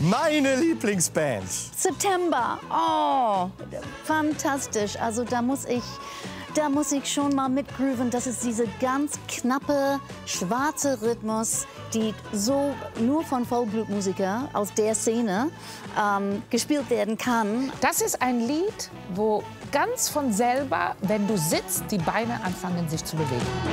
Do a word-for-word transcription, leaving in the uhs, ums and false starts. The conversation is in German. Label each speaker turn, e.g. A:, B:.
A: Meine Lieblingsband.
B: September. Oh, fantastisch. Also da muss ich, da muss ich schon mal mitgrooven. Das ist diese ganz knappe, schwarze Rhythmus, die so nur von Vollblutmusikern aus der Szene ähm, gespielt werden kann.
C: Das ist ein Lied, wo ganz von selber, wenn du sitzt, die Beine anfangen sich zu bewegen.